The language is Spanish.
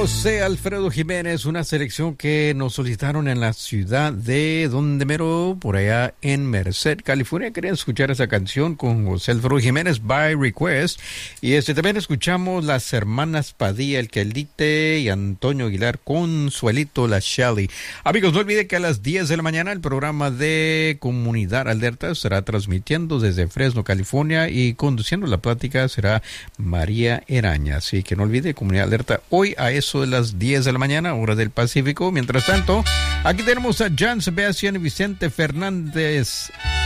José Alfredo Jiménez, una selección que nos solicitaron en la ciudad de donde mero, por allá en Merced, California. Querían escuchar esa canción con José Alfredo Jiménez by request. Y también escuchamos las hermanas Padilla, el Quelite y Antonio Aguilar, Consuelito la Shelly. Amigos, no olviden que a las 10 de la mañana el programa de Comunidad Alerta estará transmitiendo desde Fresno, California, y conduciendo la plática será María Eraña. Así que no olvide Comunidad Alerta hoy a eso de las 10 de la mañana, hora del Pacífico. Mientras tanto, aquí tenemos a Jan Sebastián y Vicente Fernández